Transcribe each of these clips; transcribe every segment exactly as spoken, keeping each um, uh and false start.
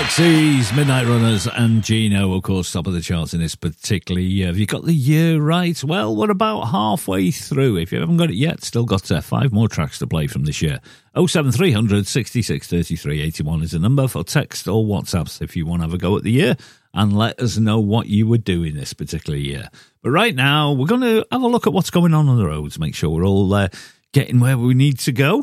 Pixies, Midnight Runners and Gino, of course, top of the charts in this particular year. Have you got the year right? Well, we're about halfway through. If you haven't got it yet, still got uh, five more tracks to play from this year. oh seven three hundred sixty-six thirty-three eighty-one is the number for text or WhatsApps if you want to have a go at the year and let us know what you were doing this particular year. But right now, we're going to have a look at what's going on on the roads, make sure we're all uh, getting where we need to go.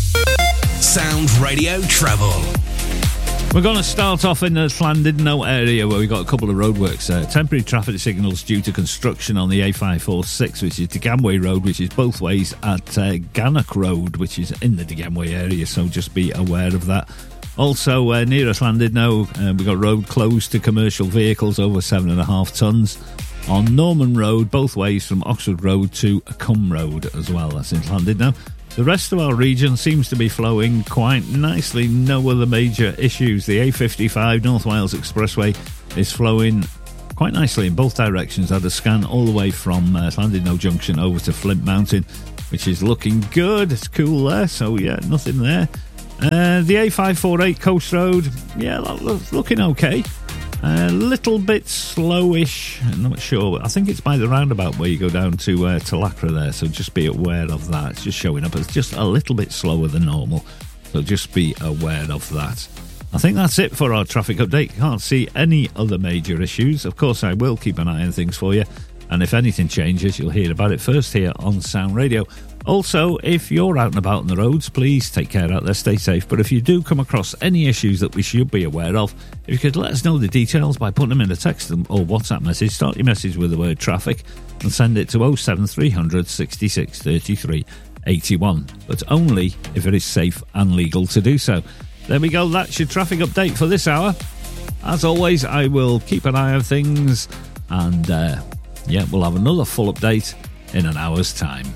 Sound Radio Travel. We're going to start off in the Llandudno area where we've got a couple of roadworks. Uh, temporary traffic signals due to construction on the A five forty-six, which is Digamway Road, which is both ways at uh, Gannock Road, which is in the Digamway area, so just be aware of that. Also, uh, near us, Llandudno, uh, we've got road closed to commercial vehicles over seven and a half tonnes. On Norman Road, both ways from Oxford Road to Cum Road as well. That's in Llandudno. The rest of our region seems to be flowing quite nicely. No other major issues. The A fifty-five North Wales Expressway is flowing quite nicely in both directions. I had a scan all the way from uh, Llandudno Junction over to Flint Mountain, which is looking good. It's cool there, so yeah, nothing there. Uh, the A five forty-eight Coast Road, yeah, that's looking okay. A little bit slowish, I'm not sure. I think it's by the roundabout where you go down to uh, Talacra there, so just be aware of that. It's just showing up as just a little bit slower than normal, so just be aware of that. I think that's it for our traffic update. Can't see any other major issues. Of course, I will keep an eye on things for you, and if anything changes, you'll hear about it first here on Sound Radio. Also, if you're out and about on the roads, please take care out there, stay safe. But if you do come across any issues that we should be aware of, if you could let us know the details by putting them in a text or WhatsApp message, start your message with the word traffic and send it to oh seven three hundred sixty-six thirty-three eighty-one. But only if it is safe and legal to do so. There we go, that's your traffic update for this hour. As always, I will keep an eye on things and, uh, yeah, we'll have another full update in an hour's time.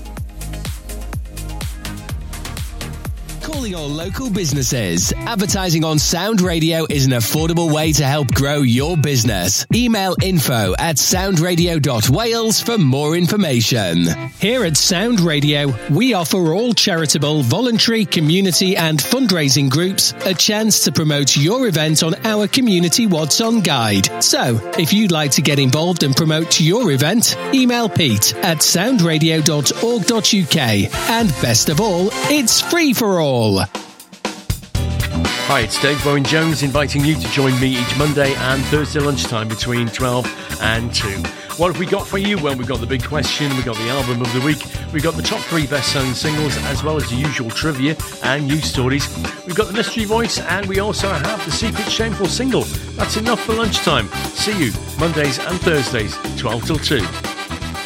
Calling all local businesses. Advertising on Sound Radio is an affordable way to help grow your business. Email info at soundradio dot wales for more information. Here at Sound Radio, we offer all charitable, voluntary, community and fundraising groups a chance to promote your event on our Community What's On guide. So, if you'd like to get involved and promote your event, email Pete at soundradio dot org dot uk. And best of all, it's free for all. Hi, it's Dave Bowen-Jones inviting you to join me each Monday and Thursday lunchtime between twelve and two. What have we got for you? Well, we've got the big question, we've got the album of the week, we've got the top three best-selling singles, as well as the usual trivia and news stories. We've got the mystery voice, and we also have the secret shameful single. That's enough for lunchtime. See you Mondays and Thursdays, twelve till two.